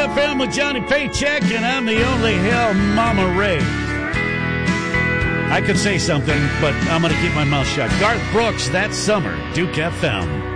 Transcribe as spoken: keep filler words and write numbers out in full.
F M with Johnny Paycheck, and I'm the only hell Mama Ray. I could say something, but I'm going to keep my mouth shut. Garth Brooks, That Summer, Duke F M.